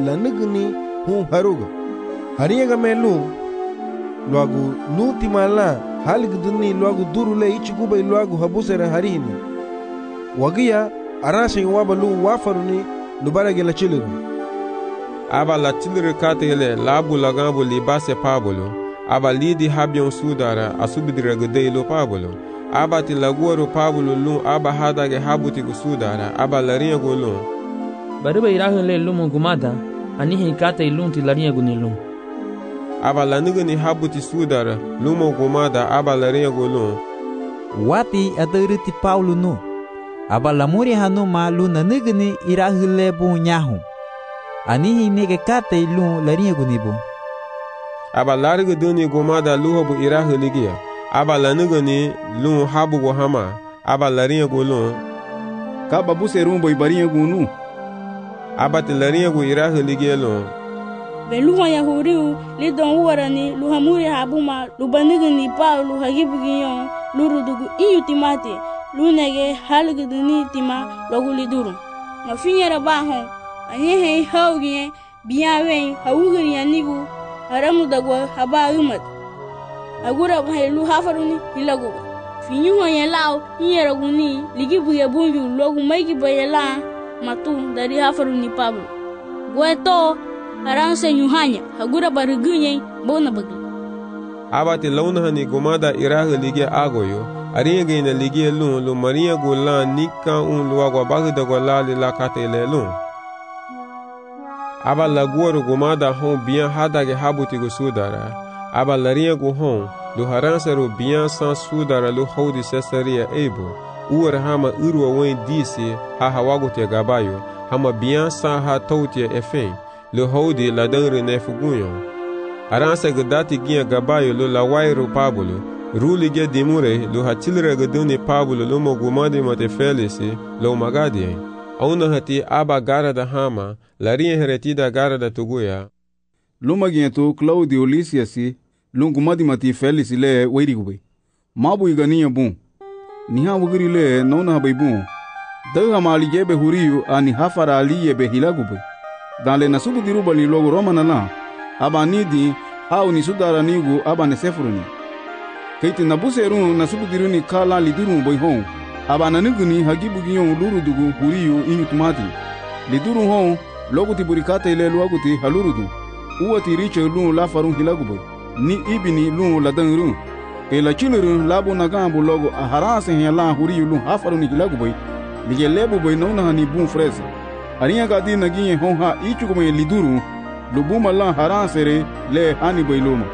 lanigni hu haruga hariyaga melu luagu nutimala haligduni luagu durule ichiguba luagu habusere harini wagiya arashin wabalu wafaruni lubarage la chiliru aba la chiliru katele labu lagambo libase pabolo aba lidi habyon sudara asubidira gdeilo pabolo aba ti laguaro pabolo lu aba hadage habuti sudara aba laria golun bariba irahele lumu gumada anihi kate ilunti laria gunilun aba lanigani habuti sudara lumu gumada aba laria golun wapi adariti paulo no aba lamuri hanu ma lu nanigani irahele bu nyahu anihi nege kate ilun laria gunibu aba larga duni gumada luhabu iraheligia aba lanigani lu habu go hama aba laria golun kaba buserumbo ibaria gunu aba ti laria go iraheligia lu beluha yahuriu lidon warani luhamuri habuma lubanigani paulo hagibugiyon lurudugu iyutimate lunege halgduni tima loguliduru mafinyara baho anyehe haugie biyawe hawugri yanigu haramu dagwa habarumat agura bahelu hafaruni hilago finyuho yelao yeraguni ligibuye bunju logu maigi bayela matu dari hafaruni pablo gweto aranse nyuhanya agura barugunye bona bagi abati launahani gumada irahe lige agoyo ariege na lige lu maria gola nika luagwa bagda gola la katele lu aba laguaro gumada hon bien hadage habuti go sudara aba laria go hon lu haransero bien sans sudara lu hodi cesaria ebo uar hama urwa wen disi ha hawago te gabayo hama bien sa ha touti efen lu hodi la dangre nefugunyo aransa gdati gia gabayo lu la wairo pablo ruli ge dimure lu hatilre gduni pablo lu mogumadi mate felisi lu magadi auna hati aba gara da hama laria heretida gara da tuguya lumagiento Claudio Lysiasi lungumadi mati Felix le weirigube mabu igania bun niha wugiri le nona habibu daga mali jebe huriyu ani hafara aliye be hilagube dale nasubu diruba ni logo romana la aba nidi hau ni sudara nigu aba ne sefuruni keiti nabuseru nasubu diruni kala lidiru boy hon aba naniguni hagibu giyon lurudugu huriyu inyutumati liduru hon logo tiburikate ile luaguti halurudu uwati riche lu la farun hilagubo ni ibini lu la danru e la chiluru labu nagambu logo aharase hela huriyu lu hafarun hilagubo lige lebu boy nona hani bun frese ariya gadi nagiye hon ha ichugo liduru lubuma la harasere le hani boy luma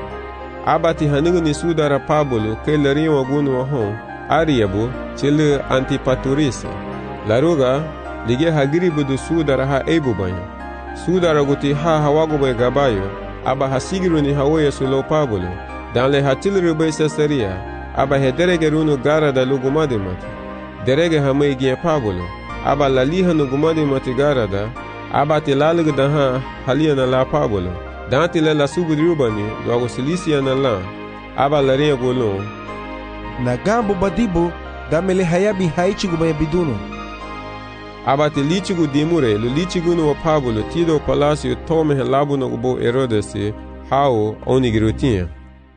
abati haniguni sudara pablo ke laria wagunu hon ariabo chile antipaturise laruga lige hagiribu du sudara ha ebu banyo sudara guti ha hawago bay gabayo aba hasigiru ni hawoye sulo pablo dan le hatilru bay cesaria aba hederege runu gara da lugumade mati derege hamay gie pablo aba laliha no gumade mati gara da aba tilalugu da ha halia na la pablo dan tile la subudrubani do silisia na la aba laria golon na gambo badibo gamele hayabi haichigu bay biduno abate lichigu dimure lu lichigu no pablo tido palacio tome labu no bo Herodesi hao onigirutia.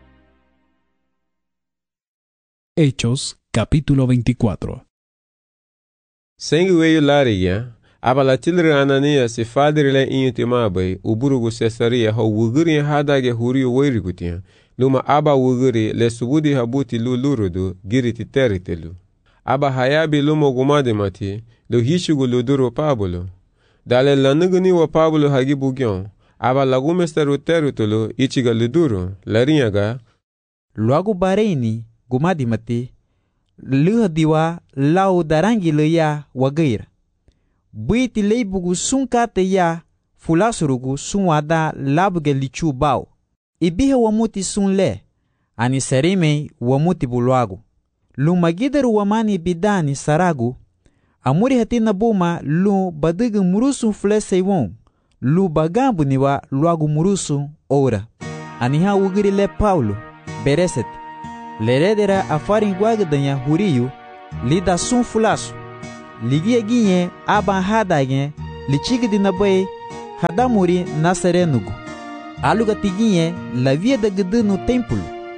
Hechos capítulo 24. Sengueyo laria abala tilre Anania se fadrile intimabai uburugu Cesaria ho wuguri hadage huriyo weirigutia luma aba wuguri le subudi habuti lurudu giriti teritelu aba hayabi lumo gumade mati lo hishugu luduro Pablo dale lanuguni wa Pablo hagibu gyon aba lagumesteru terutulu ichiga luduro larinyaga luagu bareni gumadi mati luha diwa lau darangi leya wagair buiti leibugu sunkate ya fulasurugu sunwada labuge lichu bao ibihe wamuti sunle ani serime wamuti buluagu lumagidaru wamani bidani saragu amuri hatina buma lu badigu murusu fleseiwon lu bagambu niwa luagu murusu ora aniha ugiri le Paulo bereset leredera afarin guagdanya huriyu lida sun fulasu ligie ginye aban hadagen lichigdi nabai hadamuri Nasarenugu. Aluga tiginye la via de gâdâ no templo.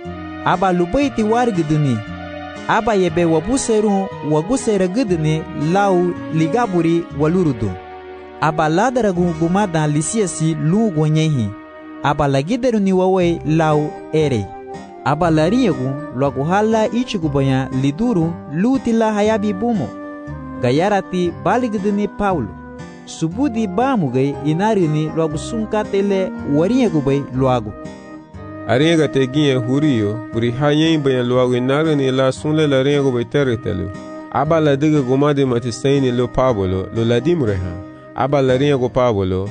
Aba lubaiti war gâdâni. Aba yebe wabuseru wagusera gâdâni lau ligaburi walurudu. Aba ladaragu gumada lisiasi lugu nyehi. Aba lagideru ni wawe lau ere. Aba lariegu logu hala ichigubaya liduru lutila hayabi bumo. Gayarati baligdini Paulo. Subudi bamugai inarini logu sunkatele wariegubay loagu. Arenga teginye huriyo buri hayen bayan loagu inarini la sunle la rengubay teretelu. Aba la diga gumade matisaini lo Pablo lo ladimreha. Aba la rengu Pablo.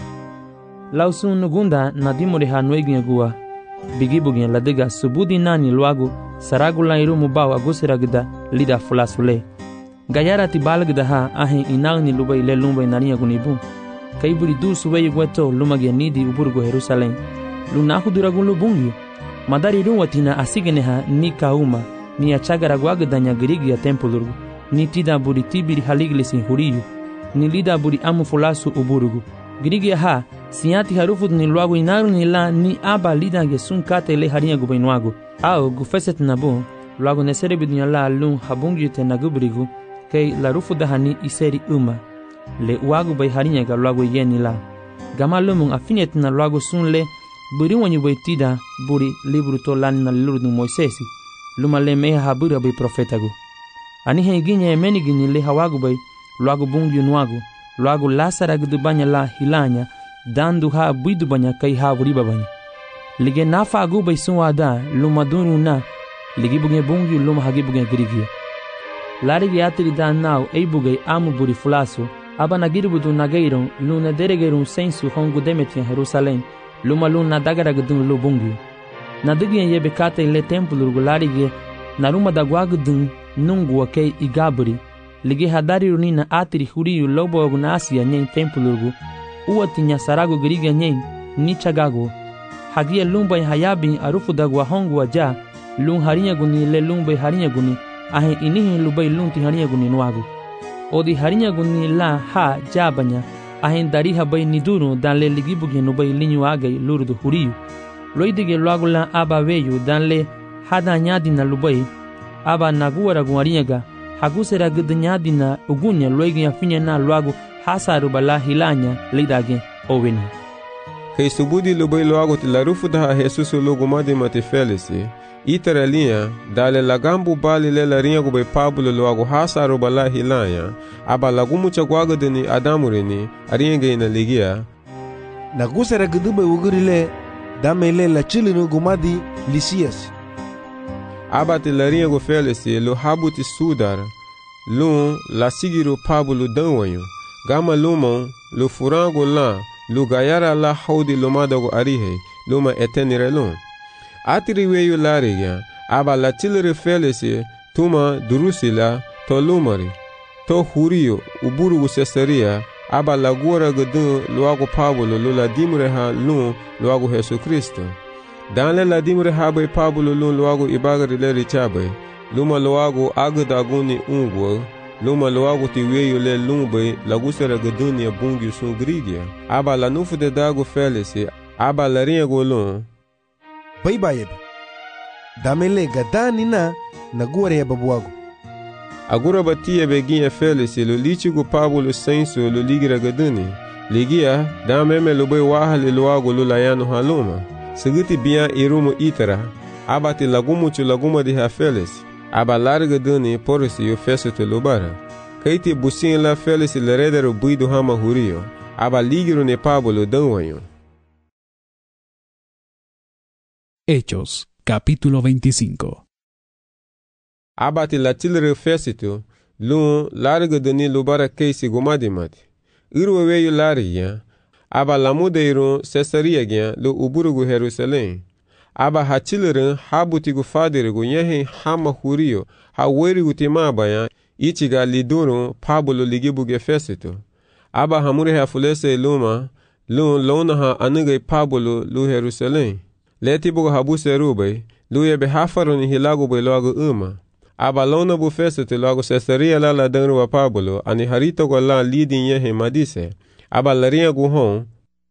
Lausun nugunda nadimureha nueginye gua. Bigibugin ladiga subudi nani loagu saragula iru mubao agusiragda lida fulasule. Gayara ti balagda ha ahin inagni lubai le lumbai nariya gunibu. Kaiburi du subai gweto lumage nidi uburgo Jerusalem. Lunahu duragun lubungi. Madari ruwatina asigeneha ni kauma ni achagara gwagdanya girigi ya tempolurgu. Ni tida buri tibiri haliglisin huriyu. Ni lida buri amu fulasu uburugu. Girigi ha siati harufut ni luagu inaru ni la ni aba lida gesun kate le harinha gubainuagu. Ao gufeset nabu luagu nesere bidunya la lun habungi te nagubrigu kei la rufu dahani iseri uma. Le uagu bai harinha ga luagu yeni la. Gama lumun afinet na luagu sun le buri wanyu bai tida buri libru to lani na lurdu Moisesi. Luma le meha habura bai profetagu. Anihe iginye menigini le hawagu bai luagu bungi nuagu. Luagu lasara gudubanya la hilanya dandu ha buidu banya kai ha buriba banya. Lige nafa agubai sunwada luma dunu na ligi buge bungi luma hagi buge girigia. Larigi atiri da nao ei buge amu buri fulasu aba nagiribudu nageiron luna deregerun sensu hongu demetian Jerusalem luma luna dagara gudun lu bungi. Nadigien yebe kate le tempulurgu larigi naruma dagwagudun nungu wakei igaburi. Lige hadari runina atiri huriyu lobo aguna asia nyen tempulurgu uwatinya sarago giriga nyen ni chagago. Hagia lumbai hayabi arufu dagwa hongu waja lun harinya guni le lumbai harinya guni ahe inihi lubai lunti harinya guni nuagu. Odi harinya guni la ha jabanya ahe dari habai niduru dan le ligibugi nubai linyu agai lurdu huriyu. Loidige luagu la aba weyu dan le hada nyadina lubai aba naguara guarinyaga hagusera gudnyadina ugunya loigi afinya na luagu hasaru bala hilanya lidage oweni. Kei subudi lubai loagu tilarufu daha Jesus lugumadi mati felisi. Itara linha dale lagambu bali le larinha gubai Pablo loagu hasaru bala hilanya aba lagumu chagwaga deni adamurini aringe ina ligia. Nagusera gudubai ugurile damele la chilinu gumadi Lisias. Aba te larinha gu felisi lo habuti sudar lun la sigiru Pablo danwanyo. Gama lumon lu furango la lu gayara la haudi lumadago arihe luma etenire lun. Atiri weyu lariga aba la tilere felisi tuma durusila to lumari to huriyo uburugu Cesaria aba la gora gudun luago Pablo lula dimreha lun luago Jesu Kristo. Danle la dimreha bay Pablo lun luago ibagari leri chabe luma luago agdaguni ungwo luma loagu ti weyu le lumbai lagusera gadunia bungi sun grigia. Aba la nufu de dago felisi aba la rinha golon. Bai bayeb. Damele gadani na nagure ya babuagu. Agura batia beginha felisi lo lichigu Pablo senso lo ligira gaduni. Ligia dameme lo bai wahali loagu lo layano haluma. Seguti bian irumu itara. Aba ti lagumuchu laguma di ha felisi. Aba larga duni porisi yo fesu te lubara. Kaiti busin la felisi leredero buidu hama huriyo. Aba ligiru ne Pablo danwanyo. Hechos, capítulo 25. Aba ti la tilre fesitu, lun larga duni lubara keisi gumadimati. Irwe weyu lariya, aba lamudeiru Cesaria gyan lu uburugu Jerusalem. Aba hachilirin habutigu fadirigu nyehin hama huriyo ha werigu timabaya ichiga lidurun Pablo ligibuge fesitu. Aba hamure ha fulese luma lun lona ha anugai Pablo lu Jerusalem. Letibugu habuse rubay lu yebe hafaruni hilagu bay loagu uma. Aba lona bu fesitu loagu Cesaria la danruwa Pablo ani harito go la lidi nyehin madise. Aba larinha guhon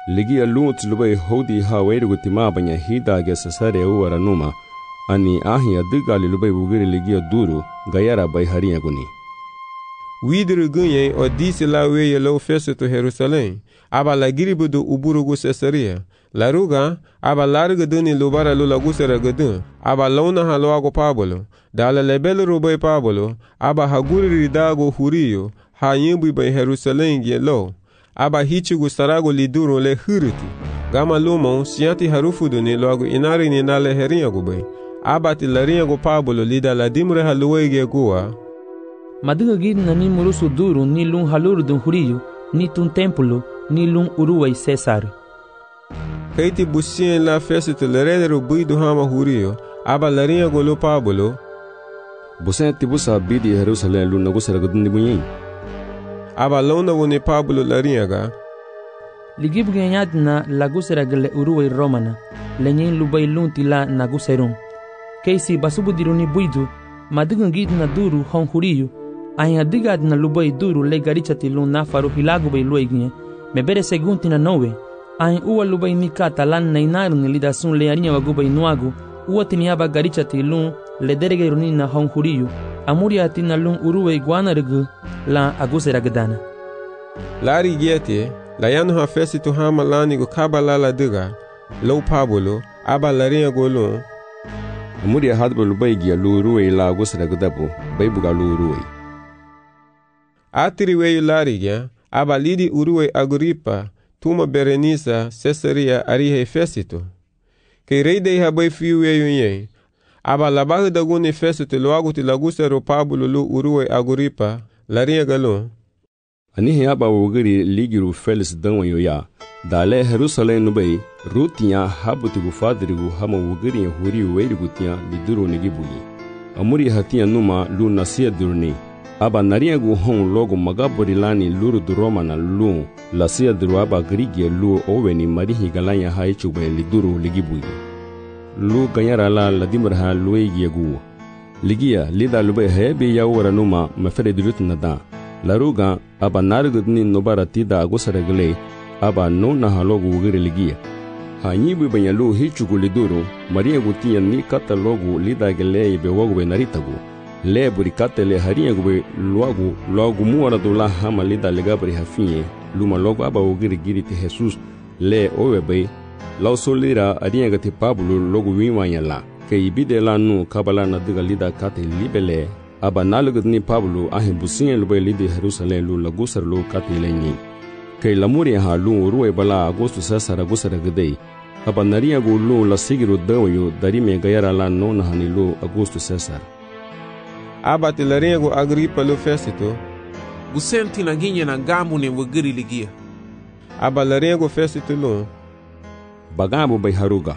ligia lut lubai hodi ha weirugu tima banya hidage sasare uwara numa ani ahi adigali lubai wugiri ligia duru gayara bai haria guni. Widru gunye o disi la weye lo Festo Jerusalém, aba la giribudu uburugu Cesaria. Laruga, aba larga duni lubara lula gusera gadun, aba launa haloago Pablo, dala lebele rubai Pablo, aba haguri ridago hurio, ha yimbu bai Jerusalém lo, aba hichigu sarago liduro le huriti, gama lumon sianti harufu duni loago inari ni nale herinyago bai, aba ti larinyago Pablo lida la dimre haluege gua, Maduga gidna ni murusu duro ni lun haluru dun hurio, ni tun templo, ni lun uruwai Cesar. Kaiti busien la Festo lerederu buidu hama hurio, aba larinha golo Pablo. Busien tibusa bidi Jerusalém lu nagusera gudundi bunyin. Aba launa wone Pablo larinha ga. Ligibu ganyadna lagusera gele uruwai Romana, lenyin lubai lunti la naguserum. Keisi basubu diruni buidu, maduga gidna duru hon hurio, anya digadna lubai duru le garichati lun nafaru hilagu bai lueginye, mebere segunti na nowe. Ain uwa lubai nikata lan nainaru ni lidasun le arinya wagubai nuagu, uwa tiniaba garichati lun le derege runina hon huriyu, amuria atina lun uruwe iguanargu la agusera gadana. Lari giete, la yanu ha Festo hama lanigo kabala la diga, lo Pablo, aba larinha golun. Amuria hadba lubai gia lu uruwe la agusera gadabu, baibuga lu uruwe. Atiri weyu lari gia, aba lidi uruwe Agripa, tuma Berenice Cesaria arihe Festo. Que rei dei habai fiu yeyunye. Aba labahu daguni Festo loagu ti lagusero Pablo lu uruwe Agripa, larinha galon. Anihi aba wugiri ligiru Felix danwayo ya, dale Jerusalém nubai, rutia habuti gufadrigu hama wugiri huri weirigu tia liduro nigibuyi. Amuri hatia numa lu nasia durni. Aba nariagu hon logo magabori lani luru du Romana lu lasia duru aba grigie lu oweni marihi galanya haichube liduru ligibuyi. Lu ganyara la ladimraha luegi gu. Ligia lida lube hebe ya wara numa mafere dirut nada. Laruga aba nargudni nobara tida agusaragle aba nona halogu wugiri ligia. Hanyibu banya lu hichugu liduru maria gutia ni kata logu lida gele be wogwe naritagu. Le burikate le harinha gube logo muara do la hama lida legabri hafinye luma logo aba wugiri giri te Jesus le owebe lao solira harinha gati Pablo logo winwanya la ke ibide la nu kabala na diga lida kate libele aba nalugud ni Pablo ahe businye lube lidi Jerusalem lu lagusar lu kate lenyi ke lamuri ha lu uruwe bala agosto Cesar agusar gdei aba narinha gu lu la sigiru dawayo darime gayara la nona hani lu agosto Cesar. Aba ti larinha gu Agripa lu Festo. Busenti na ginye na gamu ne wugiri ligia. Aba larinha gu Festo lu. Bagabu bai haruga.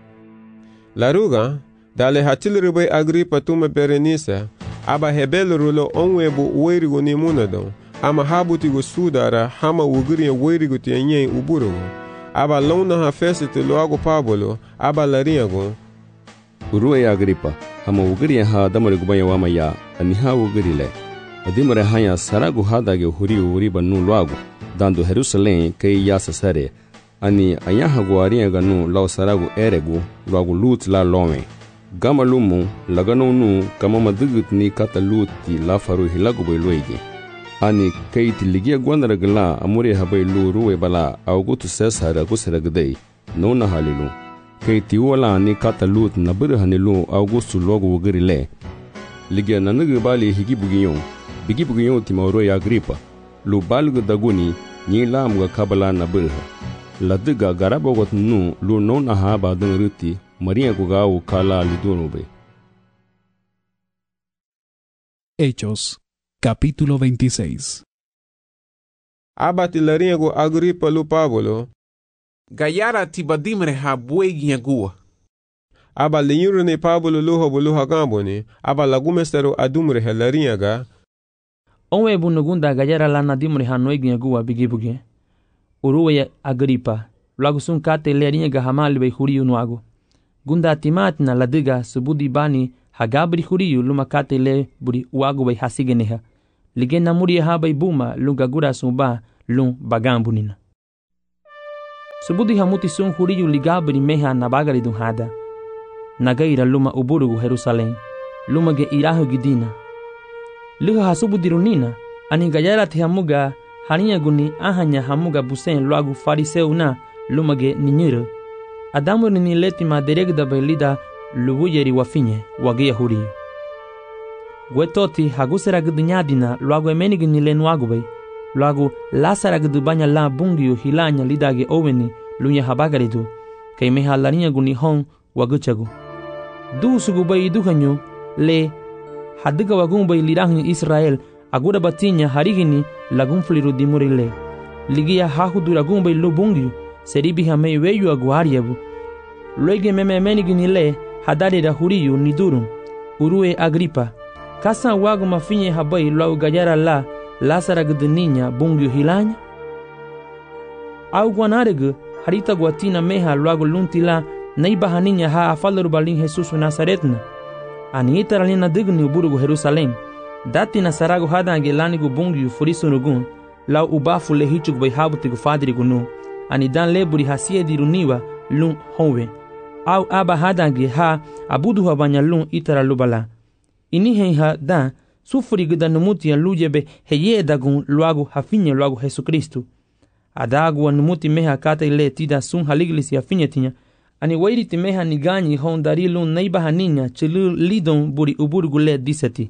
Laruga, dale hatiliru bai Agripa tuma Berenice, aba hebelu rulo onwebu weirigu ni munadon, ama habuti gu sudara hama wugiri weirigu ti enye uburugu. Aba launa ha Festo lu agu Pablo, aba larinha gu. Uruwe Agripa. Hama wugiri ha damari gubanya wama ya aniha wugiri le. Adimare hanya saragu hadage huri uriba nu loagu dando Jerusalém kei ya Cesare ani ayaha guarinha ganu lao saragu eregu loagu lut la lome. Gama lumu lagano nu kama madugit ni kata luti la faru hilagu bai loigi. Ani kei tiligia guandara gala amuri habai lu ruwe bala Augusto Cesar agusera gdei nona halilu. Kei tiwala ni kata lut na birhanilu Augusto logo wugiri le. Ligia nanugu bali bigi bugiyon timauro ya Agripa. Lu balgu daguni nyi lamuga kabala na birha. Ladiga garabogot nu lu nona haba dung ruti maria gugau kala lidunube. Hechos, capítulo 26. Aba ti larinha gu Agripa lu Pablo. Gayara tibadimre ha buegi gua. Aba linyuru ni Pablo luha gamboni, aba lagumesteru adumre he larinha ga. Onwe bunugunda gayara lana dimre ha noigi gua bigibuge. Uruwe Agripa, lagusun kate larinha ga hamali bai huriyu nuagu. Gunda timatna ladiga subudi bani hagabri huriyu luma kate le buri uagu bai hasigeneha. Ligena muri ha bai buma lunga gura sumba lung bagambunina. Subudi hamuti sun huriyu ligabri meha nabagari dunhada. Nagaira luma uburugu Jerusalém. Luma ge irahu gidina. Luha hasubudi runina. Ani gayara te hamuga hania guni ahanya hamuga busen loagu fariseu na luma ge ninyuru. Adamu ni letima deregda bailida lubuyeri wafinye wage huriyu. Gwetoti hagusera gudnyadina loagu emenigi ni lenuagu bay. Loagu lasara gudubanya la bungiu hilanya lidage oweni lunya habagaridu. Kay meha larinya guni hon waguchagu. Du sugu bay duhanyu le hadiga wagun bay lirahanyu Israel agura batinya harigini lagun fliru dimurile. Ligia hahudu lagun bay lubungiu seribi hamei weyu aguariabu. Loige meme menigini le hadari da huriyu nidurum. Urue Agripa. Kasa wagu mafinye habai loagu gayara la lasara gudninya bungiu hilanya. Au guanaregu harita guatina meha loagu luntila naiba haninya ha afalaru balin Jesus Nazaretna. Ani itaralina digni uburugu Jerusalém. Dati nasaragu hadange lanigu bungiu furisunugun lau ubafu lehichug bay habutigu fadrigu nu. Ani dan leburi hasie diruniwa lun honwe. Au aba hadange ha abudu habanya lun itaralubala. Ini heiha dan sufurigu da numuti lujebe heye dagun luagu hafinye luagu Jesu Kristu. Adagu numuti meha kata ile tida sun haliglis ya finyetinya. Ani wairiti meha niganyi hon darilun naiba haninya chilu lidon buri uburgu le diseti.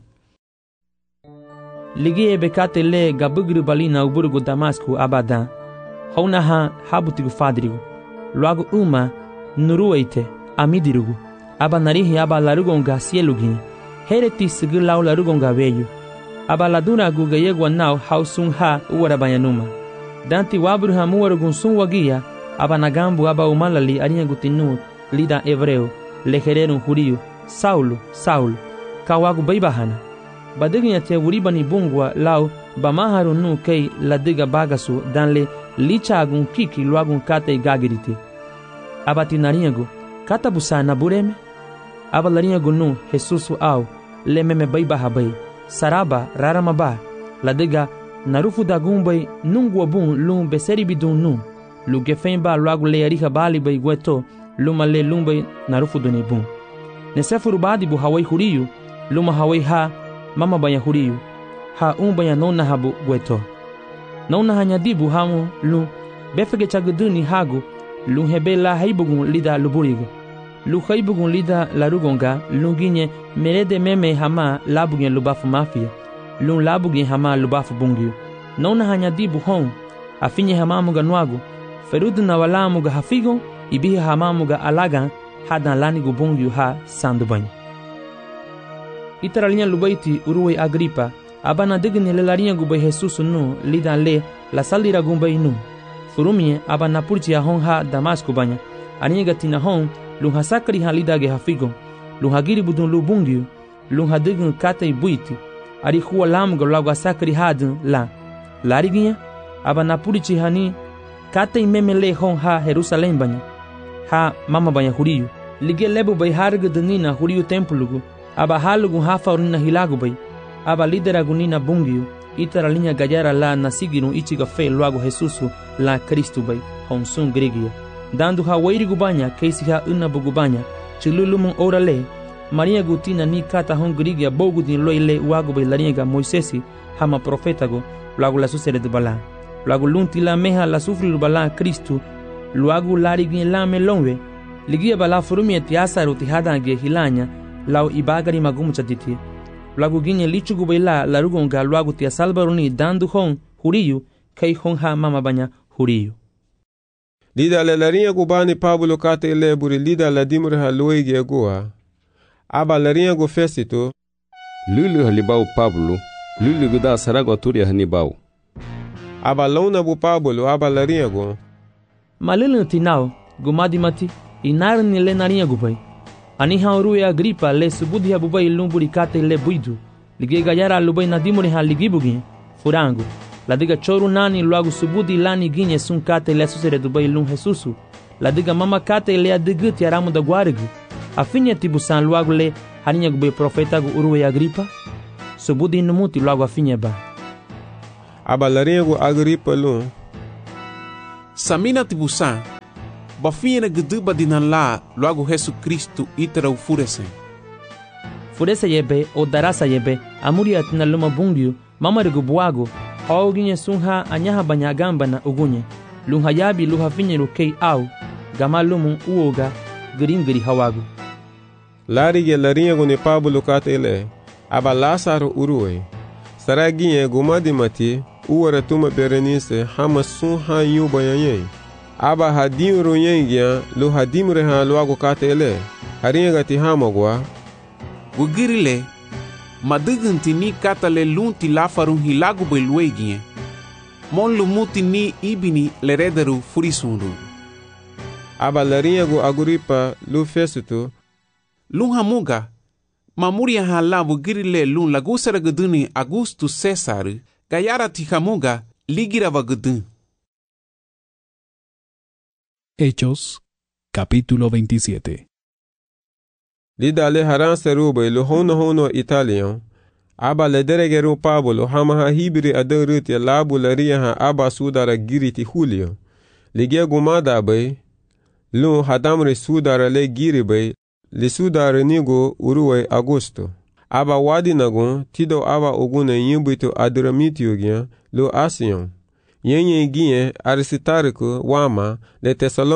Ligie bekate le gabugru balina uburgu Damasku abadan. Hona ha habutigu fadrigu. Luagu uma nurueite amidirugu. Aba narihi aba larugonga sielugin. Hereti sigu lau larugonga veyu. Aba laduna guga yegwa nau hausun ha uwarabayanuma. Danti wabru hamuwarugun sun wagia. Aba nagambu aba umalali arinha gutinu lida hebreu. Lehererun huriu. Saulo, Saulo. Kawagu baibahana. Badiginya te uribani bungwa lau bamaharun nu kei ladiga bagasu danle lichagun kiki luagun kate gagiriti. Abati narinhagu kata busana bureme. Aba larinhagu nu Jesusu au lememe baibahabai. Saraba raramaba ladiga narufu dagumbay nungwa bun lum beseribidun nu. Lugefemba luagu leariha bali bay gueto luma le lumbay narufu duni bun. Nesefuru badi bu hawai huriyu luma hawai ha mama banya huriyu ha banya nona habu gueto. Nona hanyadibu hamu lu befege chaguduni hagu lu hebela haibugun lida luburigu. Lu haibugun lida larugonga lunginye merede meme hama labugen lubafu mafia. Lu labugen hama lubafu bungiu. Nona hanyadibu hon afinye hamamuga nwagu ferudu na walamuga hafigo ibihi hamamuga alagan hadan lanigu bungiu ha sandubanyu. Itaralinha lubaiti uruwe Agripa abana digni lelarinha gubay Jesus nu lidan le la salira gumbay nu. Furumie abana purchi hon ha Damasku banya arinha gatina hon lunha sakri ha lidage hafigo lunha giri budun lubungiu lunha dign katay buiti ari huwa lamuga lagu sakri hadun la lariginha abana purchi hani katay memele hon ha Jerusalém banya ha mama banya huriyu lige lebu bay harga danina huriyu templugu. Aba halugun hafa urina hilagu bay. Aba lideragunina bungiu. Itaralinha gayara la nasigirun ichiga fe luagu Jesusu la Kristu bay. Honsun grigia. Dandu ha wairigu banya keisi ha unabugu banya. Chilulumun orale. Maria gutina ni kata hon grigia bogu din loile uagu bay laringa Moisesi hama profetago luagu la susere de bala. Luagu lunti la meha la sufriru bala Kristu. Luagu larigin la melonwe. Ligia bala furumie tiasaru tihadange hilanya. Lau ibagari magumu chaditi. Lagu ginye lichugu baila larugonga luagu tia salbaruni dandu hon huriyu kei hon ha mama banya huriyu. Lida le larinha gubani Pablo kate ile buri lida la dimuri ha loigi egua. Aba larinha gu Fesito. Lulu halibau Pablo. Lulu guda saragwa turi hanibau. Aba launa bu Pablo aba larinha gu. Malilin tinau gumadi mati inarni le narinha gubai. Aniha urue Agripa le subudi habubai lumburi kate le buidu. Lige gayara lubai nadimuri ha ligibugin. Furangu. Ladiga choru nani luagu subudi lani ginye sun kate le susere dubai lum Jesusu. Ladiga mama kate le adiguti aramu da guarigu. Afinye tibusan luagu le haninya gubai profeta gu urue Agripa. Subudi numuti luagu afinye ba. Aba larinha gu Agripa lum. Samina tibusan Bafina geduba dinala logo Jesus Cristo itera ufuresen. Furesa yebe o darasa yebe amuri atina luma bungiu mamarigu buago oginye sunha anyaha banyagamba na ugunye lunha yabi luha finyeru kei au gamalumun uoga giri hawagu. Larige larinyago ni Pablo katele aba Lazaro uruwe saraginye gumadi mati uwara tuma Berenice hama sunha yuba yanye aba hadim ruyengia lu hadim reha luago katele harinyaga ti hamagwa Gugirile madugunti ni katale lunti lafarun hilagu beluegie mon lumuti ni ibini lerederu furisundu. Aba larinyago Agripa lu Fesutu Lun hamuga mamuria hala gugirile lun lagusara guduni Augustus Cesar gayara ti hamuga ligira vagudun. Hechos, capítulo 27. Lidale haran serube lu hono Italian aba lederegeru Pablo hamaha hibri adarut ya labu lariyaha aba sudara giriti Julio lige gumada bay lu hadamre sudara le giri bay li sudara nigo uruwe Augusto aba wadi nagun tido aba ogune yimbitu Adramitio gyan lu Asion yenye gien Aristarco wama le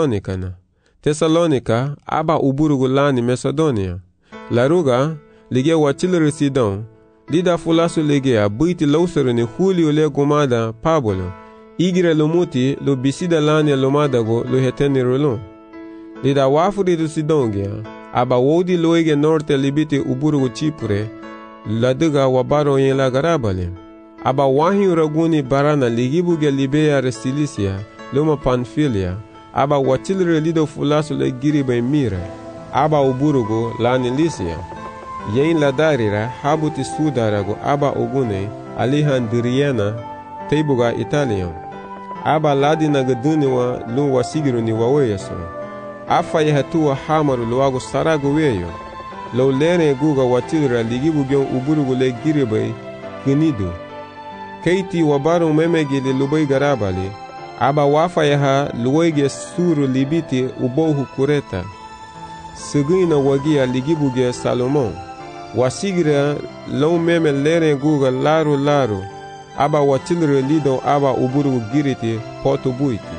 Thessalonica aba uburugu lani Macedonia laruga lige wachilere Sidon lida fulasu lige abiti lausere ni Julio le gumada Pablo igire lumuti lo bisida lani lomadago lo heteni rolon lida wafuri du Sidon gya aba wodi loige norte libiti uburugu Chipre laduga wabaro yen la garabale aba wahi uraguni barana ligibuge Libea Restilicia loma Pamphylia aba wachilere lido fulasu le giribe Mira aba uburugu lani Lycia yen la darira habuti sudarago aba ogune Alejandriana teibuga Italian aba ladina gaduniwa lu wasigiru ni waweyaso afa yahatuwa hamaru luago sarago weyo lo lene guga watira ligibugyon uburugu le giribe ginidu keiti wabaru memegili lubay garabali aba wafa yaha luwege suru libiti ubohu kureta sigina wagia ligibuge Salomon wasigira lo meme lene guga laru aba watilre lido aba uburugu giriti poto buiti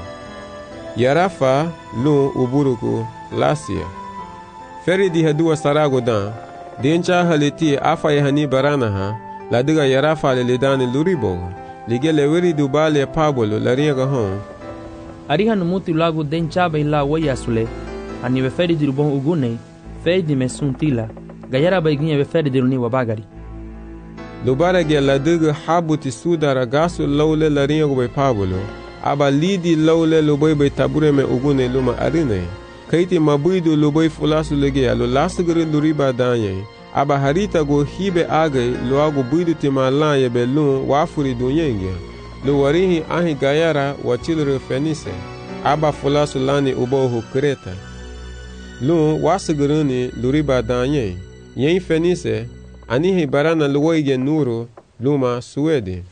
yarafa lu uburugu Lasia feridi haduwa sarago dan dencha haliti afa yahani baranaha ladiga yarafa lelidani luribo ligele weri dubale Pablo lariyaga hon Ariha numuti lagu dencha baila wayasule ani feridi rubon ugune feridi mesuntila gayara baiginye feridi runi wabagari lubarage ladiga habuti sudara gasu lawle lariyago bay Pablo aba lidi lawle lubay bay tabureme ugune luma arine kaiti mabuidu lubay fulasu lege alo lasgere luriba danye aba harita go hibe agay luago buidu timala yebe lun wafuri dunyenge lu warihi ahi gayara wachilre Fenice aba fulasu lani ubohu Kreta lun wasgeruni luriba danye yen Fenice anihi barana luwege nuru luma Suede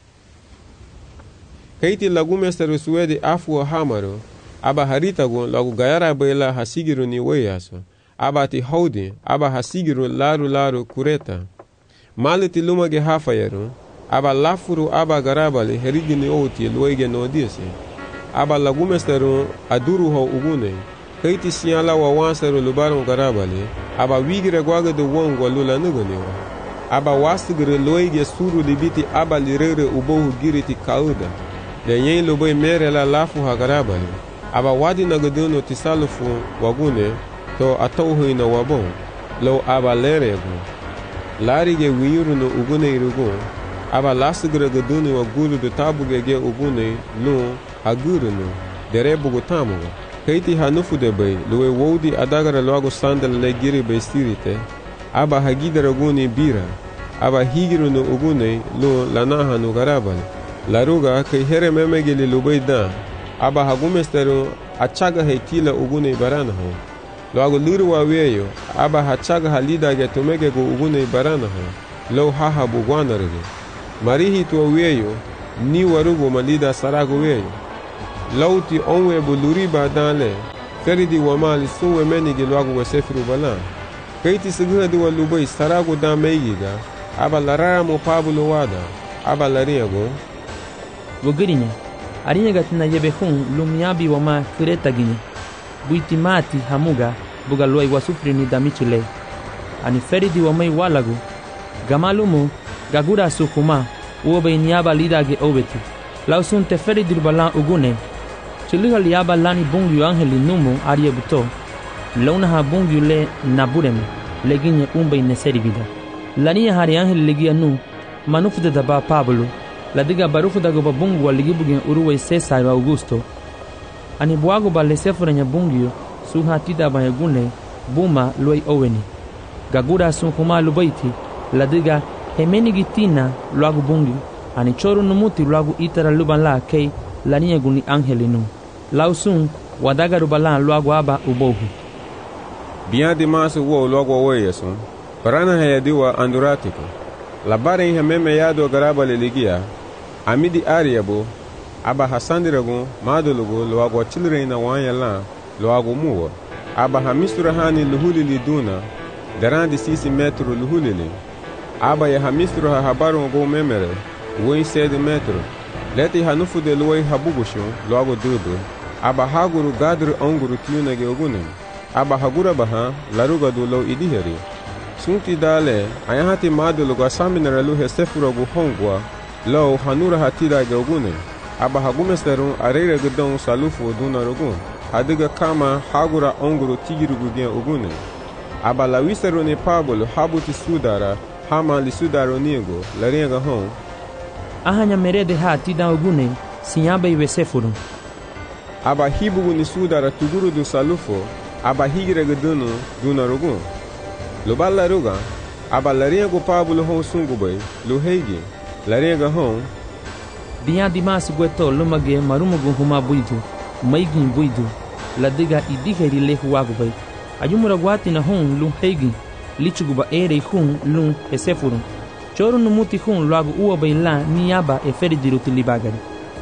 kaiti lagumesteru Suede afu hamaru aba harita go lagu gayara bayla hasigiru ni weyaso aba ti haudi aba hasigiru laru kureta maliti lumage hafayeru aba lafuru aba garabali herigini oti luege nodise aba lagumesteru aduru ho ugune kaiti siala wa wanseru lubaron garabali aba wigire gwage de wongwa lula nugonewa aba wasigire luege suru libiti aba lirere ubohu giriti kauda de yen luboy mere la lafu ha garabali aba wadi nagaduno tisalufu wagune to atauhu ina wabon lo aba lerego larige wiyuruno ugune irugo aba lasigre gaduni wagulu de tabuge ge ugune lu aguruno derebugo tamugo kaiti hanufu de bay luwe wodi adagara loago sandal le giri bay stirite aba hagidara guni bira aba higiruno ugune lu lanaha no garabal laruga kai here memegeli lubay da aba hagumesteru achaga heitila ugune barana ho loago liru wa weyo aba hachaga halida ge tumege go ugune barana ho lo haha bugwanarege marihi to weyo ni warugo malida sarago weyo lauti onwe buluri badale feridi wama li sun wemeni ge lwagu we sefiru balan. Keiti siguna duwa lubai saragu da meigiga, aba larara mo Pablo wada, aba lariago. Wogirinya, arinya gatina yebe hun lumiabi wama kureta ginya. Buitimati hamuga buga luai wasufri ni damichile. Ani feridi wamai walagu. Gamalumu gagura sukuma uobe niaba lidage obeti. Lausun te feridi balan ugune. Chiliha liaba lani bungu angeli numu arie buto. Launa ha bungu le nabureme leginye umbe neseri vida. Lania hari angeli legia nu manufude daba Pablo. Ladiga barufu dago ba bungu wa ligibugen uruwe Cesar Augusto. Ani buago ba lesefura nya bungu suha tida ba yagune buma luai oweni. Gagura sun kuma lubaiti ladiga hemeni gitina luagu bungu. Ani choru numuti luagu itara luban la kei lania guni angeli nu. Lausun wadaga rubalan luagu aba ubohu. Bian di masu wo luagu weyesun. Parana hayadiwa anduratiko. Labare ihe meme yado garaba leligia. Amidi ariabo aba hasandiragu madulugu luagu chilre na wanya la luagu muwa. Aba hamisura hani luhulili duna garandi sisi metro luhulili. Aba ya hamisura ha habaru go memere woi 7 metro. Leti hanufu de luai habugushu luagu dudu. Aba haguru gadru onguru tiuna geogunem. Aba hagura baha laruga du lo idiheri. Sunti dale ayahati madulugu asaminara luhe sefuragu hongwa lo hanura hatida geogunem. Aba hagumesteru arere gudon salufu dunarugun. Adiga kama hagura onguru tigirugu gen ugunem. Aba lawiseru ni Pablo habuti sudara hama li sudaro niego larenga hon. Ahanya merede hatida ugune sinyabe iwe sefuru. Aba hibugu ni sudara tuguru du salufo aba higire gudunu dunarugun. Lubala ruga aba larenga Pablo hon sungubay luhegi larenga hon. Biya dimas gweto lumage marumugu huma buidu maigin buidu ladiga idiheri lehu wagubay. Ayumura gwati na hon luhegi lichuguba ere hun lun esefuru. Choro numuti hun luagu uobay la niaba eferidiru tilibagari.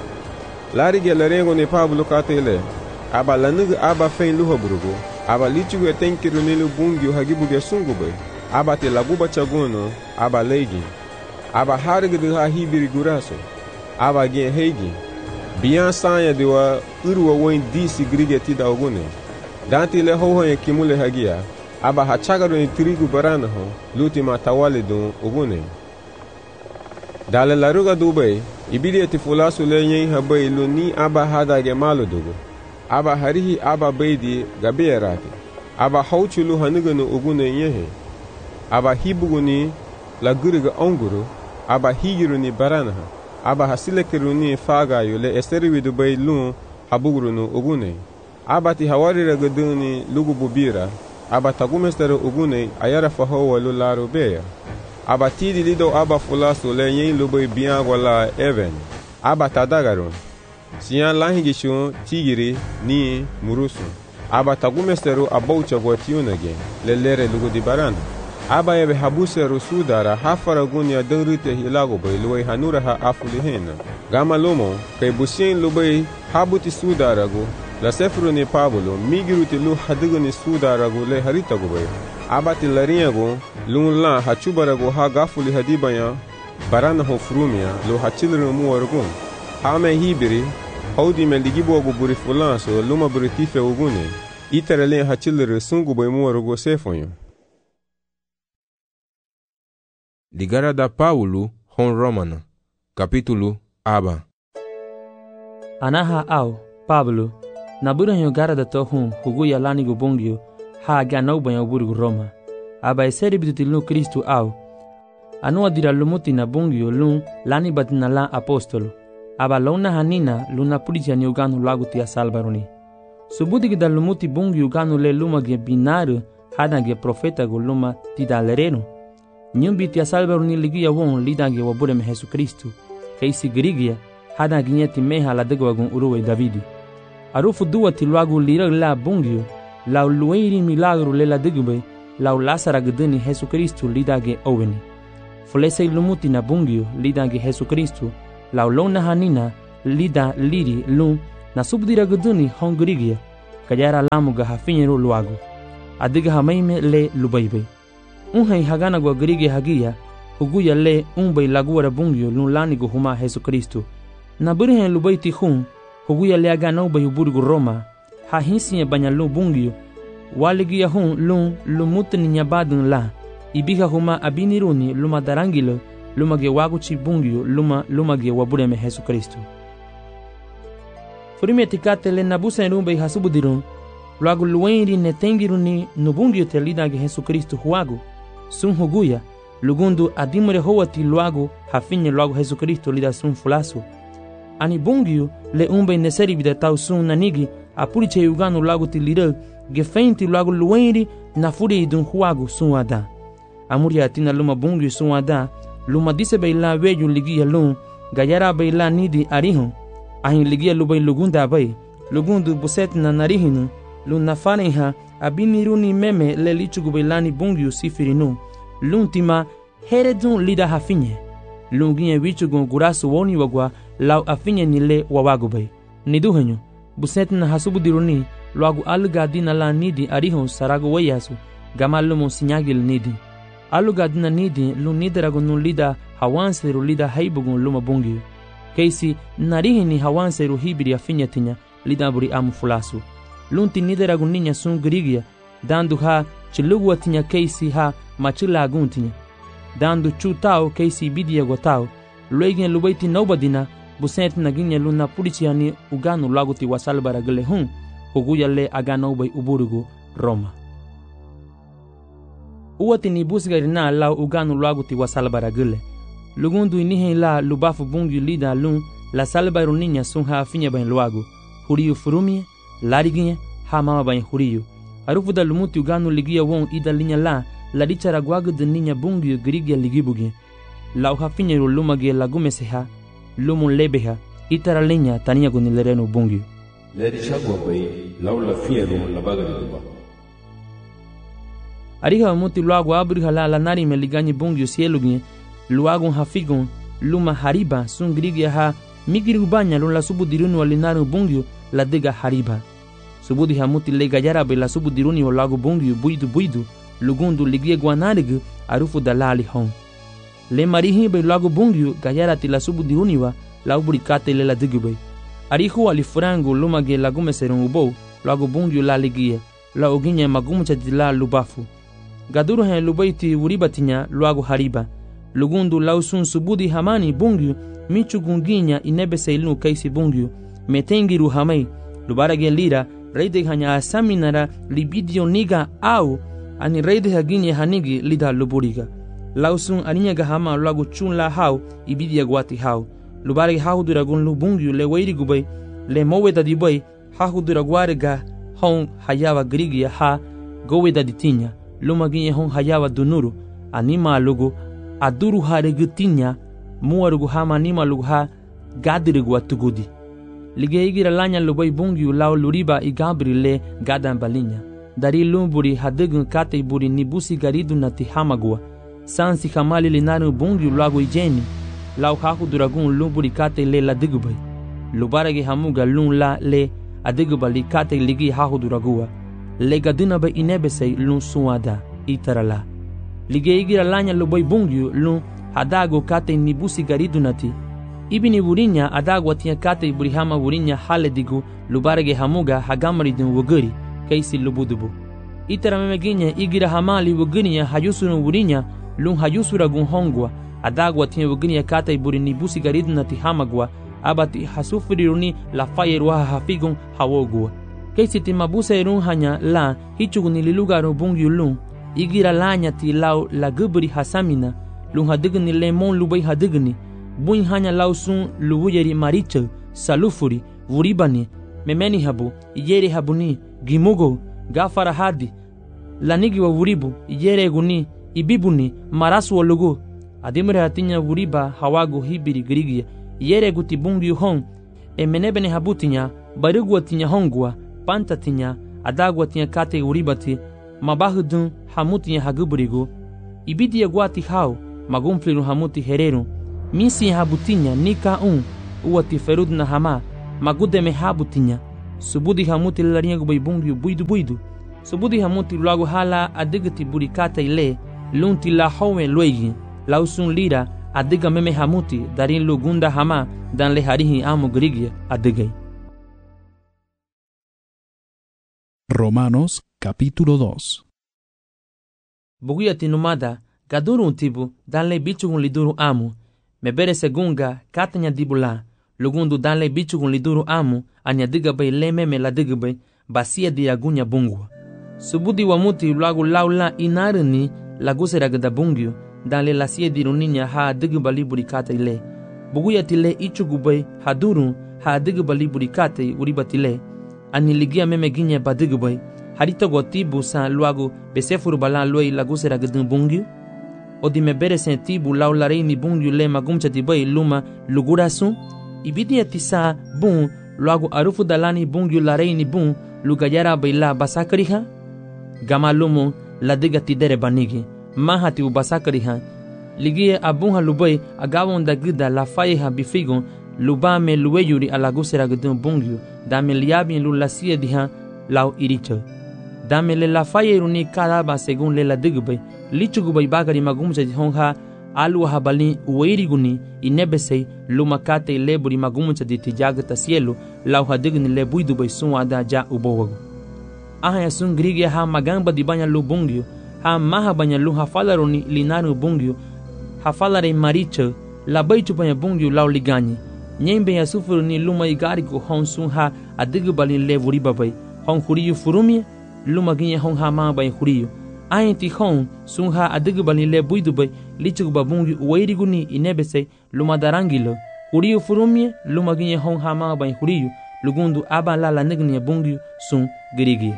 Larige larengo ni Pablo katele aba lanugu aba fein luhaburugu aba lichugu etenkiru nilu bungi hagibuge sungubay aba te laguba chagono aba legi aba harigidu ha hibiri guraso aba gen hegi biyan sanya diwa urwa woin disi grige tida ogune danti le hoho kimule hagia aba hachagaru ni trigu barana ho luti matawale dun ogune dale laruga dubay ibidi eti fulasu le nyen habay lu ni aba hadage malu dugu aba harihi aba beidi gabeerati aba hauchulu hanuganu ogune nyehe aba hibugu ni laguriga onguru aba higiru ni barana aba hasilekiru ni faga yule esteriwi dubay lu habuguru nu ogune aba ti hawarira guduni lugu bubira aba tagumesteru ogune ayara fahowa lularu beya aba tidi lido aba fulasu le yen lubay biyan wala even aba tadagarun siyan lahingishu tigiri ni murusu aba tagumesteru aboucha gwatiunage lelere lugu di barana aba yebe habuseru sudara hafara gunya dengrite hilago bay luway hanura ha afulihena gama lomo kay busien lubay habuti sudaragu la sefru ni Pablo migiruti lu hadigu ni sudaragu le haritagu bay abati lariyagu lun la hachubaragu ha gafuli hadibaya barana ho frumia lu hachilru muwargun hame hibiri haudi me ligibogu buri fulanso luma buri tife ugune iterele hachilru sungu bay muwargu sefonyo. Ligara da Paulo hon Romana capítulo aba. Anaha au Pablo nabura nyo gara da to hun huguya lani gubongyo ha ganau banyo buru Roma aba eseri bidutilu Kristu au anu adira lumuti na bongyo lun lani batina la apostolo aba lona hanina luna pulitia ni uganu lagu tia salvaruni subuti gida lumuti bongyo uganu le luma ge binaru hada ge profeta go luma tidalerenu nyumbi tia salvaruni ligia won lidange wabure me Jesu Kristu keisi grigia hada ginyeti meha la degwagun uruwe Davidi arufu duwa tilwagu lirag la bongyo la luweiri milagro le la degube la lasara gdeni Jesu Kristu lidage oweni fulese lumuti na bongyo lidage Jesu Kristu la lona hanina lida liri lun na subdira gdeni hongrigia gayara lamuga hafinyeru luagu. Adiga hamaime le lubaibe. Unhai hagana gwa grige hagia, huguya le unbai laguara bungyo lun lanigo huma Jesu Kristo. Na burihen lubaiti hun, huguya le agana ubai uburgu Roma, ha hinsiye banya lu bungyo, waligia hun lun lumutni nyabadun la, ibiga huma abiniruni luma darangilo, luma ge waguchi bungyo luma ge wabureme Jesu Kristo. Furime tikate le nabusa enumbai hasubudirun, luagu luenri netengiruni nubungyo te lida ge Jesu Kristo huagu, sun huguya, lugundu adimure hoati luagu hafinye luagu Jesu Kristo lida sun fulasu. Ani bungyo le umbai neseri vida tau sun nanigi apuriche uganu luagu ti lida gefeinti luagu luenri na furi idun huagu sun ada. Amuri atina luma bungyo sun ada, luma dise beila weju ligia lun, gayara beila nidi arihun, ahin ligia lubai lugunda bai, lugundu buset na narihinu, lun nafaneha abiniruni meme le lichugu beilani bungyo sifirinu, lun tima heredun lida hafinye, lun ginye wichugu gurasu woni wagwa lau afinye nile wawagu bai. Niduhenyo, buset na hasubudiruni, luagu alugadina la nidi arihun saragu wayasu, gama lumu sinyagil nidi. Alugadina nidi lun nidaragu nun lida hawanseru lida haibugun luma bungyo. Keisi narihini hawanseru hibiri afinye tinya lida buri amu fulasu. Lunti nideragu ninya sun grigia, dandu ha chilugu atinya keisi ha machila aguntinya. Dandu chu tau keisi bidia gotau, luegin lubaiti naubadina, busent naginya luna purichiani uganu laguti wasalbara gele hun, huguya le agana ubai uburugu Roma. Uwati ni busgarina lau uganu laguti wasalbara gele. Lugundu inihe la lubafu bungi lida lun, la salbaru ninya sun ha afinya bain luagu, huriyu furumie, lariginye ha mama bain huriyo. Arufu da lumuti uganu ligia won ida linya la dichara gwagu de ninya bungi grigia ligibugi. La uhafinyeru lumage lagumeseha, lumun lebeha, itara linya tania gunilerenu bungi. Le dichagwa bai lau la finyeru la bagari duba. Ariha muti luagu abriha la nari me liganyi bungi sielugi, luagun hafigun, luma hariba sun grigia ha migiri ubanya lun la subudirunu alinaru bungi la dega hariba. Subudi hamuti le gayarabe la subudiruni o lagu bungi buidu, lugundu ligie guanarigu arufu da lali hon. Le marihi be lagu bungi gayarati la subudiruni wa la uburikate le la digube. Arihu alifurangu lumage lagumeserun ubou, lagu bungi la ligie, la uginye magumuchati la lubafu. Gaduru hen lubaiti uribatinya lagu hariba. Lugundu lausun subudi hamani bungi michu gunginya inebese ilnu kaisi bungi, metengiru hamai, lubarage lira, reide hanya asaminara libidio niga au ani reide haginye hanigi lida luburiga. Lausun aninyaga hama lagu chun la hau ibidia guati hau. Lubarage hahuduragun lubungi le weiri gubai, le moweda dibai hahuduraguarega hon hayawa grigia ha goweda ditinya, lumaginye hon hayawa dunuru, anima lugu aduru haregutinya, muarugu hama anima lugu ha gadirigu atugudi. Lige igira lanya lubai bungi lau luriba igabri le gadan balinya. Dari lumburi hadegun kate buri nibusi garidu nati hamagua. Sansi kamali linaru bungi lagu ijeni. Lau haku duragun lumburi kate le la digubai. Lubarage hamuga lun la le adiguba li kate ligi haku duragua. Le gaduna ba inebese lun suada itarala. Lige igira lanya lubai bungi lun hadago kate nibusi garidu nati. Ibini wurinya adagwa tia kate burihama wurinya haledigu lubarage hamuga hagamariden wuguri kaisi lubudubu. Itara memeginya igira hamali wugurinya hayusunu wurinya lun hayusuragun hongwa adagwa tia wugurinya kate burini busi garidunati hamagwa abati hasufiriruni la fayerwa hafigun hawogwa. Kaisi timabusa irun hanya la hichuguni lilugaru bungi lun igira lanya ti lau la guburi hasamina lun hadigni lemon lubai hadigni buin hanya lausun luwuyeri maricha salufuri wuribani memeni habu iyere habuni gimugo gafara hadi lanigi wa wuribu iyere guni ibibuni marasu walugu adimure hatinya wuriba hawagu hibiri grigia iyere guti bungi hon menebene habutinya barigu atinya hongwa pantatinya adagu atinya kate wuribati mabahudun hamutinya haguburigu ibidi yaguati hao magumfliru hamuti hereru misi habutinya nika uwati ferud na hama magudeme habutinya subudi hamuti larinha bai bungyu buidu. Subudi hamuti logo hala adigati burikata ile lunti la howen loigi lausun lira adiga meme hamuti darin lugunda hama dan le harihi amo grigia adigai. Romanos capítulo 2. Buguya tinumada gaduru tibu dan le bichugun liduru amu mebere segunga katanya dibula lugundu dan le bichugun liduru amu anya diga bai le meme la diga bai basia di agunya bungwa. Subudi wa muti lagu laula inarni lagu seragda bungyu dan le lasia di runinya ha diga bali burikata ile. Buguya tile ichugubai haduru ha diga bali burikata uribatile. Ani ligia meme ginya badigubai harita gotibu sa luagu besefuru balan loi lagu seragda bungyu. Odi mebere sentibu laula reini bungyu le magumcha tibai luma lugurasu. Ibidia tisa bun luagu arufu dalani bungyu la reini bun lugayara baila basakariha. Gama lumu la diga tidere banigi mahati u basakariha. Ligie abunha lubai agawon da gida la faiha bifigon lubame luweyuri alagu seragda bungyu dame liabin lulasia diha lau iricha. Dame le la fayeruni kadaba según le la digbe lichugubay bagari magumcha honha alu habali ueriguni inebesei lumakate leburi magumcha di tijagata cielo lau hadigni le buidubay sunwada ja ubowago. Aha sun grigia ha magamba di banya lu bungyo ha maha banya lu hafalaruni linaru bungyo hafalare maricha la baichu banya bungyo lau ligani nyembe ya sufuruni luma igarigo hon sun ha adigbali le vuri babay hon huriyu furumie luma ginye hon ha ma bay huriyu ainti hon sun ha adigbali le buidubay lichug babungi uwairiguni inebese luma darangilo huriyu furumie luma ginye hon ha ma bay huriyu lugundu aba la nigni bungi sun girigi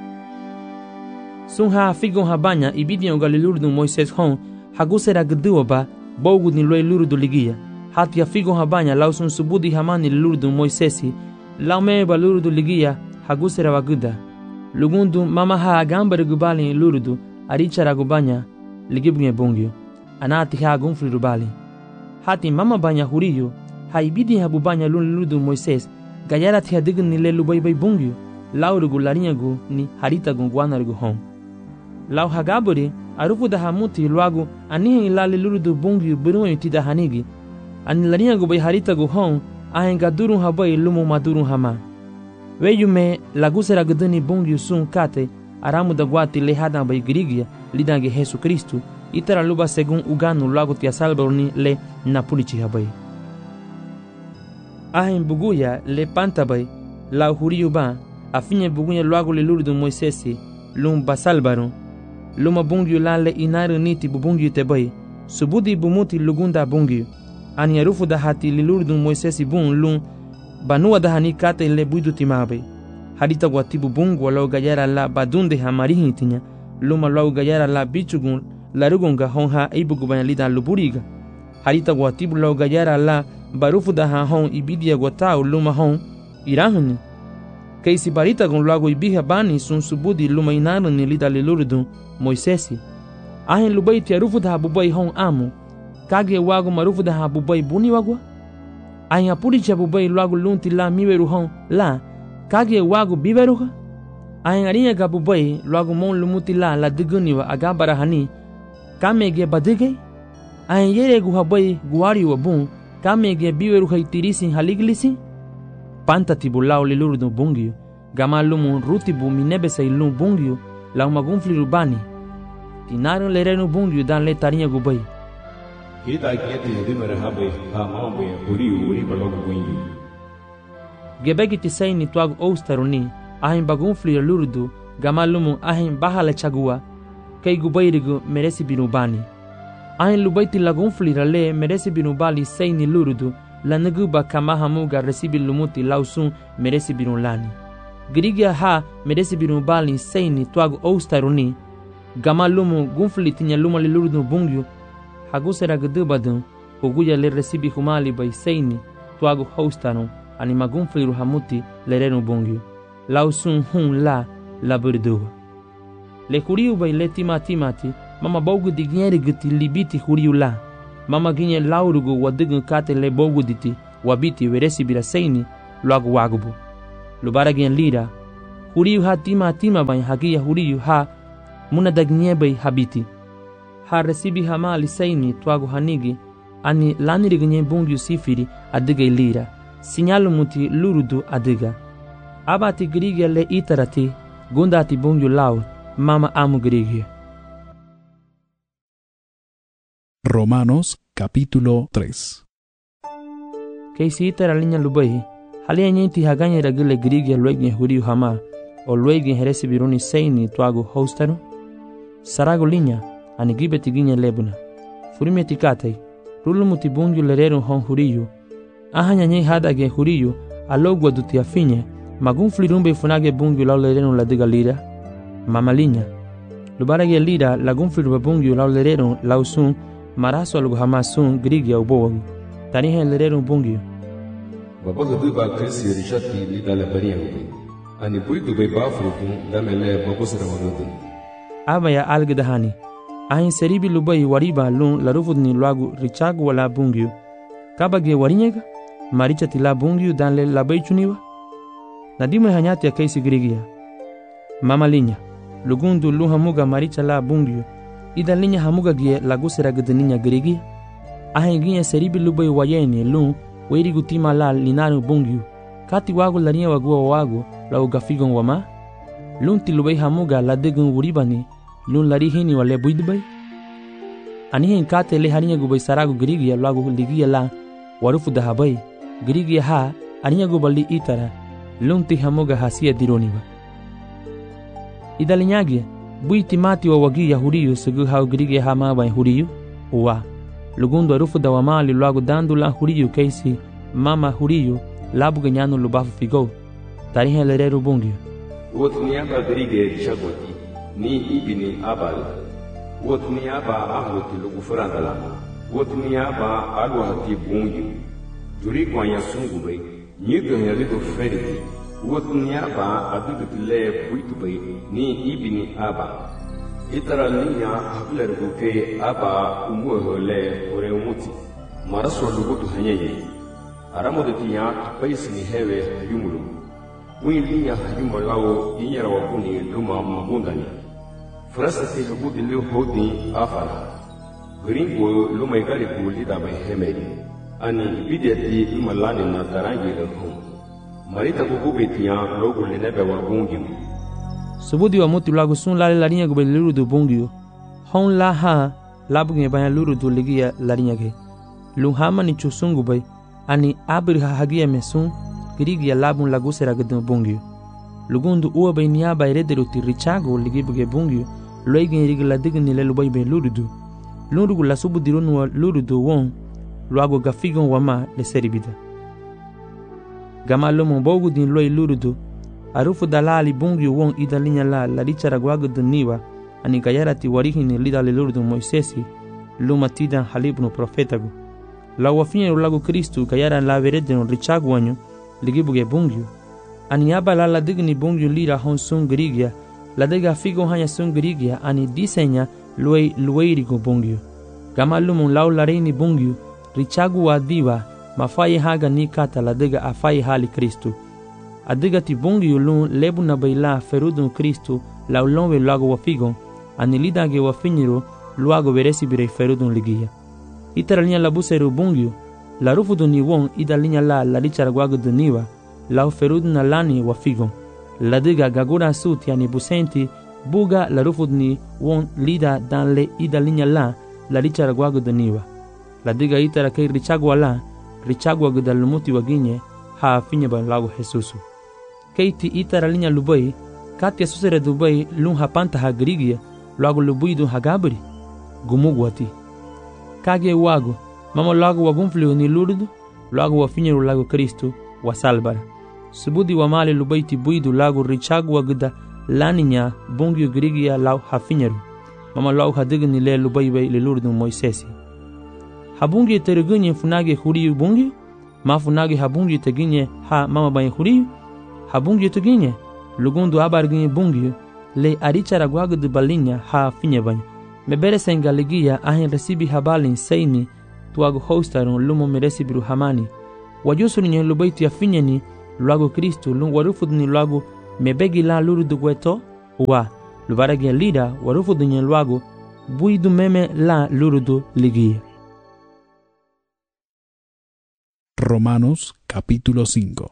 sun ha figon ha banya ibidion galilurdu Moises hon hagusera gduoba bogu ni loy lurdu ligia hatia figon ha banya lausun subudi hamani lurdu Moisesi laume balurdu ligia hagusera waguda lugundu mama ha agambare gubali lurdu arichara gubanya ligibnye bungyo anati ha gunfri rubali hati mama banya huriyo ha ibidi ha bubanya lurdu Moises gayara tia digni le lubai bai bungyo laurugu larinyagu ni harita gungwanargu hon lau hagaburi arufu da hamuti luagu anihe ilali lurdu bungyo biruwa yutida hanigi ani larinyagu bai harita gu hon ahenga durun habai lumu madurun hama weyume lagusera guduni bungyo sun kate aramu da guati le hadan bai girigia lidange Jesu Kristu itara luba segun uganu luagu tia salborni le napulichi habai ahen buguya le pantabai la huriyu ba afinye buguya luagu le lurdu Moisesi lum basalbaru luma bungyu la le inaru niti bubungyu tebai subudi bumuti lugunda bungyu ani arufu da hati le lurdu Moisesi bun lum banua da hani kate le buidu timabai harita guatibu bungu walau gayara la badunde hamarihi tinya luma lau gayara la bichugun la rugunga honha ibugubanya lida luburiga harita guatibu lau gayara la barufu da ha hon ibidia gotau luma hon irahuni keisi barita gon lago ibiha bani sun subudi luma inaru ni lida lilurdu Moisesi ahen lubai tia rufu da bubai hon amu kage wago marufu da bubai buni wagwa ahen apuri cha bubai lago lunti la miweru hon la kage wago biveruha ahen arinya ga bubai lago mon lumuti la diguni wa agabara hani kamege badige ahen yere gu habai guari wa bun kamege biweru haitirisi haliglisi panta tibulau lilurdu bungyo gama lumu rutibu minebesa ilum bungyo lau magunfli rubani tinaru lerenu bungyo dan le tarinha gubai kita kieti dimere habai ha mambe uri balogu bungyo gebegi tisaini tuagu oustaruni ahin bagunfli lurdu gama lumu ahin bahala chagua kei gubairigu meresi binubani ahin lubaiti lagunfli rale meresi binubali seini lurdu la naguba kama hamuga resibi lumuti lausun meresi binulani girigia ha meresi binubali seini tuagu oustaruni gama lumu gunfli tinya luma lilurdu bungyo hagusera gdubadun huguya le resibi humali bai seini tuagu houstarun ani magunfli ruhamuti lerenu bungyo lausun hun la burduwa le huriu bai le timati mama bogu digneri gti libiti huriu la mama ginye laurugu wadigun kate le bogu diti wabiti weresi bila seini luagu wagubu lubaragen lira huriyu ha tima bain hagia huriyu ha munadagnyebei habiti ha resibi hama alisaini twago hanigi ani lanirignye bungyu sifiri adigay lira sinyalu muti lurudu adiga abati grigia le itarati gundati bungyu lau mama amu grigia. Romanos capítulo 3. Keisi itara linya lubai halia nyeti haganya ragile grigia luegne huriyu hama o luegne heresi biruni seini twago hostaru sarago linya ani gibeti ginya lebuna furime tikatai rulumuti bungyu lerero hon huriyu ahanya nyei hadage huriyu alogwa duti afinye magun flirumbe funage bungyu lau lerero ladiga lira mama linya lubarage lira lagun flirumbe bungyu lau lerero lau sun maraso algo hamasun grigia ubowagu tanihe lerero bungyu babaga duba krisi rishati lidala bariya ubi ani buidu be bafrutu damele babusra wanudu abaya algedahani ahin seribi lubai wariba lun larufudni luagu richagu wala bungyu kabage warinyega marichati la bungyu danle labai chuniwa nadime hanyati ya keisi grigia mama linya lugundu lu hamuga maricha la bungyu ida linya hamuga gie lagusera gedeninya grigia ahin gie seribi lubai wayeni lun weirigu tima la linaru bungyu kati wagu larinya wagua wagu la ugafigon wama lunti lubai hamuga la degun wuribani lun lari hini wale buidbai anihin kate le harinya gubai saragu grigia lagu ligia la warufu dahabai grigia ha aninya gubali itara lunti hamuga hasia dironiwa idalinyagi buiti mati wa wagi ya huriyu segu hau grigia ha mabai huriyu uwa lugundu warufu dawamali lagu dandu la huriyu keisi mama huriyu labu ganyanu lubafu figo tarihe lereru bungyu wotniaba grige rishagoti ni ibini abal wotniaba ahluti lugufurandala wotniaba alwati bungi juri kwanya sungube nyido yalido feriti wotniaba adugutile buitubay ni ibini aba itara linya habler buke aba umuhole oreumuti maraso lugutu hanyeye aramodetiya paisini hewe yumulu wilinya hayumalawo inyara wakuni luma magundani frasati lubudi liu hodi afala gringo luma igali gulida bai hemedi ani bideti imalani na tarangi lehum marita kukubetiya logo lenebe wagungi subudi wa muti lagu sun lale larinya gube luru du bungiu hon la ha labuge banya luru du ligia larinya ge lunghama ni chusungu bai ani abri hagia mesun grigia labun lagusera gedun bungyu lugundu uwa bai niya bai rederu ti richago ligibuge bungyu loigin rigla digni le lubai bai lurudu lurugu la subu dirunu lurudu won luago gafigon wama le seribida gama lomo bogu din loi lurudu arufu dalali bungyu won idalinya la richara gwagu duniwa ani gayarati warihini lidale lurudu moisesi luma tidan halibnu profetagu la wafinye lagu Kristu gayara la veredenu richagu wanyu ligibuge bungyu ani aba la digni bungyu lira hon sun grigia la dega figo hanya sun grigia ani disenya lueirigo bungyu gama lumun lau lareini bungyu richagu wa diwa mafaye haga ni kata la dega afaye hali Kristu adiga ti bungyu lun lebu na baila ferudun Kristu lau lonwe lago wa figo ani lidage wa finyiru luago veresi birei ferudun ligia itara linya la buseru bungyu la rufudu ni won ida linya la richara gwagu duniwa la ferudu na lani wa figon la diga gagura suti ani busenti buga la rufudu ni won lida dan le ida linya la richara gwagu duniwa la diga itara kei richagwa la richagwa gudalumuti waginye ha finye ban lagu Jesusu keiti itara linya lubai katia susere dubai lun hapanta ha grigia lagu lubuidu hagabri gumugwati kage wago mama lagu wagunfliu ni lurudu lagu wafinyeru lagu Kristu wa salbara subudi wa mali lubaiti buidu lagu richagu wagda laninya bungyu grigia lau hafinyeru mama lagu hadigni le lubaibai le lurudu moisesi habungi terugunye funage huriyu bungyu ma funage habungi teginye ha mama bai huriyu habungi teginye lugundu abarginye bungyu le arichara gwagdu balinya ha finyebanyo mebere sengaligia ahin resibi habalin seini tuago hostarun lumo meresibiru hamani wajusu ninyo lubaiti ya finyeni luagu Kristu lung warufudni luagu mebegi la lurudu gweto wa lubarage lida warufudni luagu buidu meme la lurudu ligia. Romanos capítulo 5.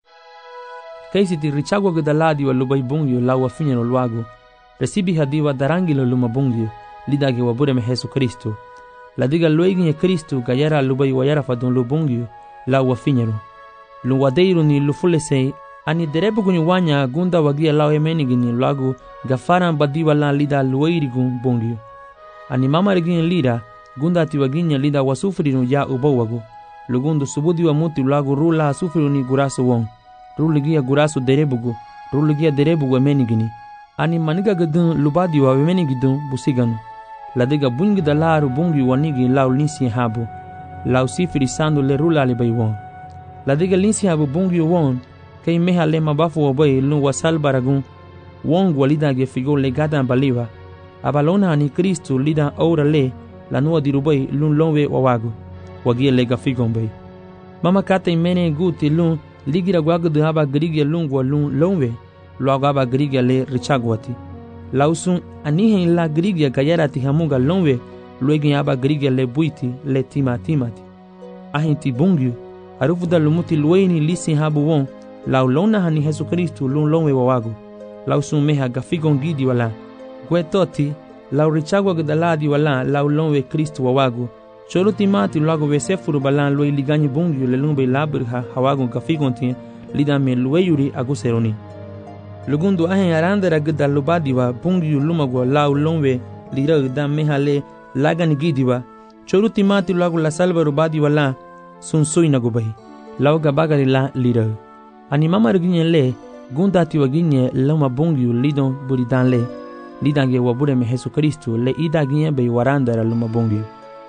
Kaisiti richagwa gedaladi wa lubai bungyo la wa finyano luagu resibi hadiwa darangilo luma bungyo lidage wa bureme Jesu Kristu ladiga lueginye Kristu gayara lubai wayara fadon lu bungyo la wa finyano lu wadeiru ni lufulesei ani derebu kuni wanya gunda wagia lao emenigini luagu gafaran badiwa la lida lueirigun bungyo ani mama regine lida gunda tiwaginya lida wasufrinu ya ubawagu lugundu subudi wa muti luagu rula sufriru ni gurasu wong ruligia gurasu derebugu ruligia derebugu emenigini ani maniga gedun lubadi wa emenigidun busiganu ladiga bungi da laru bungi wanigi lau linsi habu lau sifiri sandu le rula libai won ladiga linsi habu bungi won kay meha le mabafu wabai lu wasal baragun won walida ge figo le gadan baliwa abalona ani Kristu lida ora le la nuwa dirubai lun lonwe wawagu wagia lega figon bay mama kata imene guti lun ligira gwagu de haba grigia lungwa lun lonwe lo aba grigia le richagwati lausun anihen la grigia gayara ti hamuga lonwe luegi aba grigia le buiti le timati ahinti bungyu arufuda lumuti lueni lisi habu won lau lona hani Jesu Kristu lun lonwe wawagu lausun meha gafigon gidi wala gwetoti lau richagwa gedaladi wala lau lonwe Kristu wawagu choro timati luago vesefuru balan lue liganyi bungyu le lumbe labirha hawago gafigonti lidame lueyuri aguseroni lugundu ahen arandera gida lubadiwa bungyu lumagwa lau lonwe lira gida mehale lagani gidiwa choro timati luago la salva rubadiwa la sunsui nagubahi lau gabagari la lira ani mama ruginye le gunda tiwaginye loma bungyu lidon buridan le lidange wabureme Jesu Kristu le idaginye be warandera luma bungyu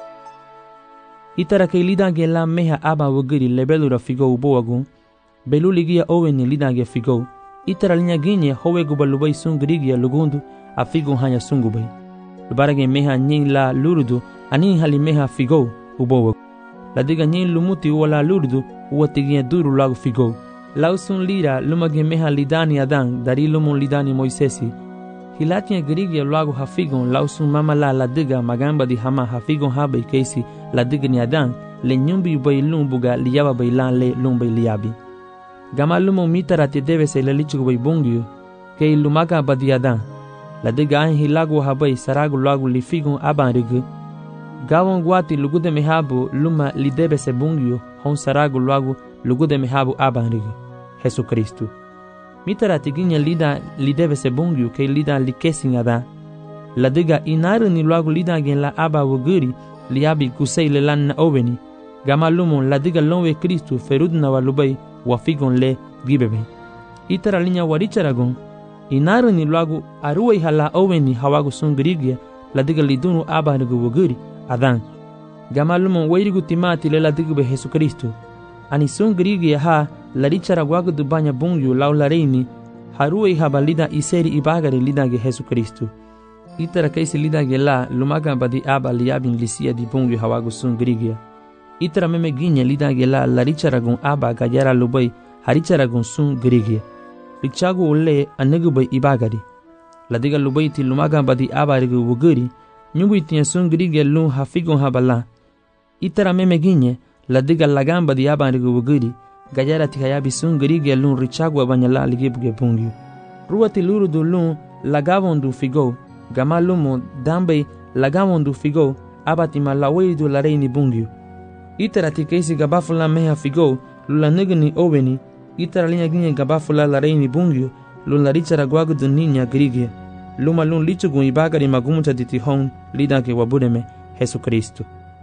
itara kay lidange la meha aba wagiri lebelura figo ubowagun beluligia oweni lidange figo itara linya ginye howe gubalubai sungrigia lugundu a figo hanya sungubai lubarage meha nyin la lurudu ani hali meha figo ubowagun ladiga nyin lumuti wala lurudu uwatigia duru lagu figo lausun lira lumage meha lidani adan dari lumun lidani Moisesi hilatia grigia lagu hafigon lausun mama la ladiga magamba di hama hafigon habe keisi ladiga ni adan le nyumbi bay lumbuga liyaba bay lan le lumbay liyabi gama lumo mitara te debe se le lichu bay bungyu ke lumaga badi adan ladiga an hilagu habay saragu lagu lifigon aban rigu gawon guati lugude mehabu luma lidebe se bungyu hon saragu lagu lugude mehabu aban rigu Jesu Kristu mitara tiginya lida lidebe se bungyu ke lida likesin adan ladiga inaru ni lagu lida gen la aba wuguri liabi kusei le lan na oweni gama lumon ladiga lonwe Kristu ferudna walubai wafigon le gibebe itara linya waricharagon inaru ni lagu aruwei hala oweni hawagu sungrigia ladiga lidunu aba nugu wuguri adan gama lumon weirigu timati le ladiga be Jesu Kristu ani sungrigia ha larichara gwagu dubanya bungyu lau lareini haruwei habalida iseri ibagari lidage Jesu Kristu itara kaisi lidage la lumaga badi aba liabin lisia di bungyu hawagu sungrigia itara meme ginya lidage la laricharagun aba gajara lubai haricharagun sungrigia richagu ule anegubai ibagari ladiga lubai ti lumaga badi aba rigu wuguri nyugu itinya sungrigia lu hafigon habala itara meme ginya ladiga lagamba di aba rigu wuguri gajara ti hayabi sungrigia lu richagu abanyala ligibuge bungyu ruwati lurudu lu lagavondu figo gama lumo dambe lagamondu figo abati malaweidu lareini bungyu itara tikeisi gabafula meha figo lula negni oweni itara linya ginye gabafula lareini bungyu lula richara gwagu duninya grigia luma lun lichugun ibagari magumucha ditihon lidake wabureme Jesu Kristu.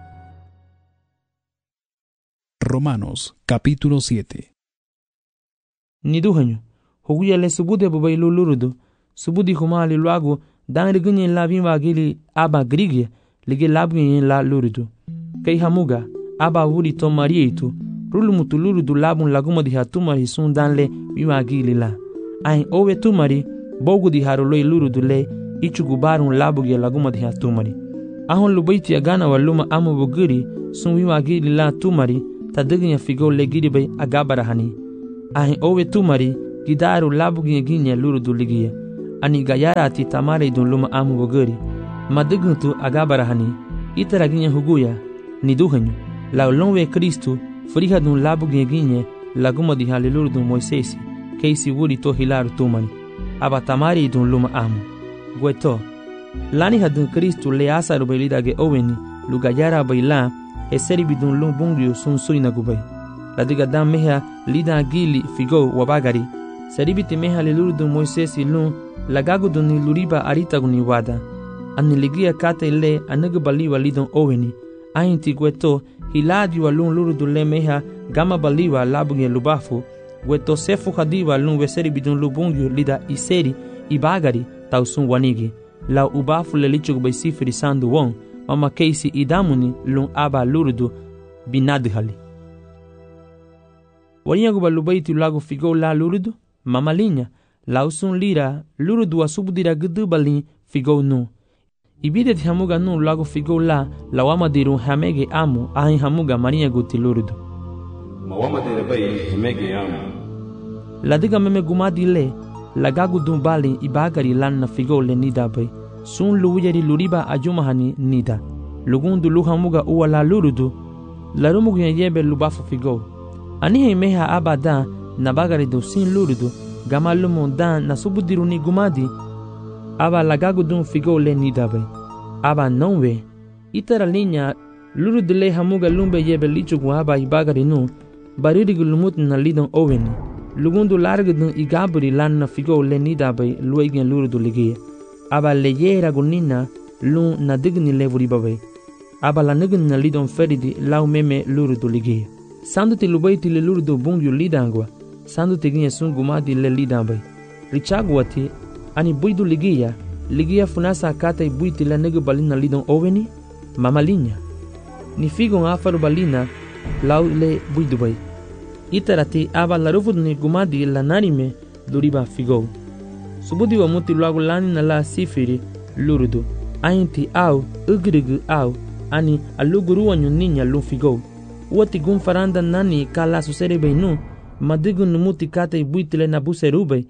Romanos capítulo 7. Niduhanyo huguya le subude bubai lulurudu subudi humali luagu dan ginye la vinwa gili aba grigia lige labginye la lurudu kay hamuga aba wuri to marietu rulumutu lurudu labun laguma di hatumari sun dan le vinwa gili la ain owe tumari bogu di haroloi lurudu le ichugubarun labuge laguma di hatumari ahon lubaiti agana waluma amu buguri sun vinwa gili la tumari tadiginya figo le giri bay agabara hani ahin owe tumari gidaru labu ginye lurudu ligiya ani gayara ati tamare idun luma amu wogeri maduguntu agabarahani itara ginye huguya ni duhanyu la lonwe Kristu friha dun labu ginye laguma di haliluru dun Moisesi keisi wuri to hilaru tumani aba tamare idun luma amu gweto lani hadun Kristu le asaru belida ge oweni lugayara baila eseri bidun lum bungyu sun suina gubay ladiga dam meha lida gili figo wabagari seribiti meha liluru dun Moisesi lum lagagu dun luriba aritaguni wada ani ligia kate le anagu baliwa lidon oweni ainti gweto hiladi wa lun luru dun le meha gama baliwa labuge lubafu gweto sefu hadiwa lun weseri bidun lubungyu lida iseri ibagari tausun wanigi la ubafu le lichug bay sifiri sandu won mama keisi idamuni lun aba lurudu binadhali waniyagu balubaiti lagu figo la lurudu mama linya lausun lira lurudu asubudira gudu balin figo nu ibidet hamuga nu lagu figo la lawama diru hamege amu ahin hamuga maria guti lurudu mawama dire bay hamege amu ladiga meme gumadi le lagagu dun balin ibagari lanna figo le nida bay sun luwiyari luriba ajumahani nida lugundu luhamuga uwa la lurudu larumugu yebe lubafu figo anihe meha abada nabagari do sin lurudu gamalumu dan nasubudiru ni gumadi aba lagagu dun figo le nida bay aba nonwe itara linya lurudu le hamuga lumbe yebe lichugu aba ibagari nu baririgu lumut na lidon oweni lugundu largu dun igaburi lanna figo le nida bay luegen lurudu ligiye aba leyera gunina lun na digni levuri babai aba la nigni na lidon feridi lau meme lurudu ligiye sanduti lubaiti le lurudu bungyu lidangwa sanduti ginye sun gumadi le lidambai richagwati ani buidu ligiya funasa kata buiti le negu balina lidon oweni mamalinya ni figon afaru balina lau le buidu bai itarati aba la rufud ni gumadi la narime duriba figo subudi wa muti lagu lani na la sifiri lurudu ainti au ugrigu au ani aluguru wanyu ninya lufigo wati gun faranda nani kala susere beinu madigu numuti kate buitile na buserube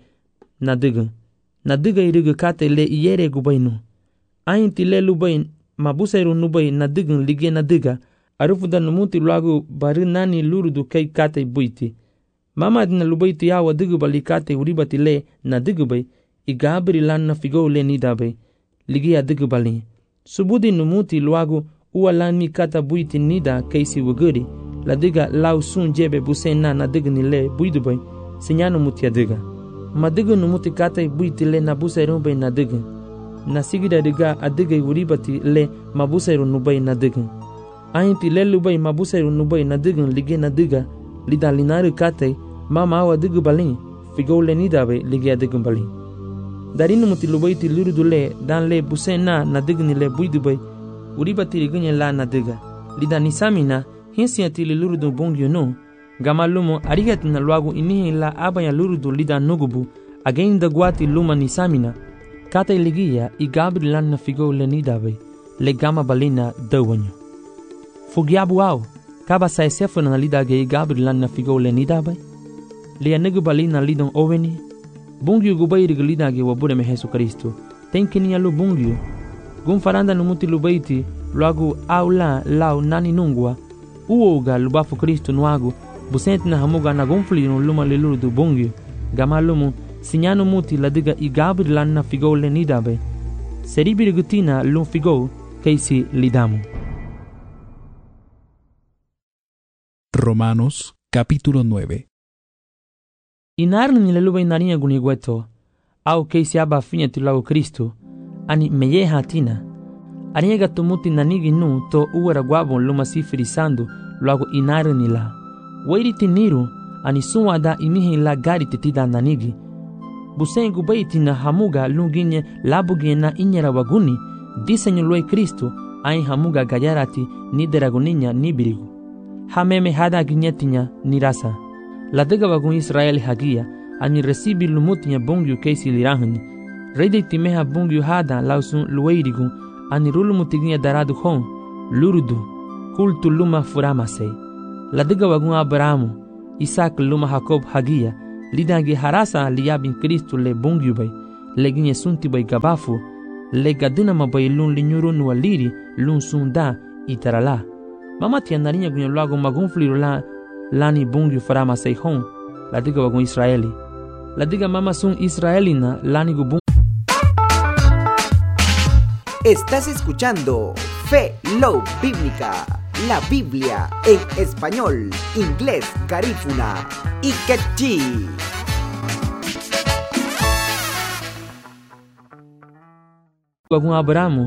nadiga irigu kate le iyere gubainu ainti le lubain mabuseru nubai nadigu lige nadiga arufuda numuti lagu bari nani lurudu kei kate buiti mama dina lubaiti awa digu bali kate uribati le nadigu bai igabri lanna figo le nidabe ligia digu bali subudi numuti luagu uwa lani kata buiti nida keisi wuguri la diga lau sun jebe busena na digu ni le buidubai sinyanu mutia diga ma digu numuti kata buiti le na buseru bai na digu na sigida diga adiga uribati le mabuseru nubai na digu ainti le lubai mabuseru nubai na digu lige na diga lida linaru kate mama awa digu bali figo le nidabe ligia digu bali darinu muti lubaiti lurudu le dan le busena na digni le buidubai uribati ligunye la na diga lida nisamina hinsiati le lurudu bongyu no gamalumu arigati na luagu inihi la abaya lurudu lida nugubu agenda guati luma nisamina kata iligia igabri lan na figo le nidabai le gama balina dawanyo fugiabu au kaba sa esefu na lida ge igabri lan na figo le nidabai le nugu balina lidon oweni bungyu gubai rigulida ge wabure me Yesu Kristo tenkini alu bungyu gun faranda numuti lubaiti luagu aula lau nani nungwa uoga lubafu Kristo nuagu busenti na hamuga na gonfli no luma le lurudu bungyu gamalumu sinyanu muti ladiga igabri lanna figo le nidabe seribiri gutina lum figo keisi lidamu. Romanos capítulo 9. Inarni ni leluba inaria gunigweto au keisi aba finya tilago Kristo ani meye hatina aniega tumuti nanigi nu to uwara gwabon luma sifiri sandu luago inarni la wairi tiniru ani suwada imihi la gari titida nanigi busengu baiti na hamuga lunginye labugie na inyera waguni disenyo lue Kristo ai hamuga gayarati ni deraguninya ni birigu hameme hada ginyetinya ni rasa ladega wagun Israeli hagia ani resibi lumutinya bungyu keisi lirahani reide timeha bungyu hada lausun lueirigu ani rulumutiginya daradu hon lurudu kultu luma furamase ladega wagun Abrahamu Isaac luma Jacob hagia, lidangi harasa liyabin Kristo le bungyu bay, leginye sunti bay gabafu, le gadinama bay lun linyuru nuwa liri, lun sunda itarala. Mama tianarinya gunyo lago magunfliru lani bungyu farama seihon, la diga wagun Israeli. La diga mama sun Israelina lani gubung. Estás escuchando Fe Love Bíblica, la Biblia en español, inglés, garífuna y quechí. Wagun Abramu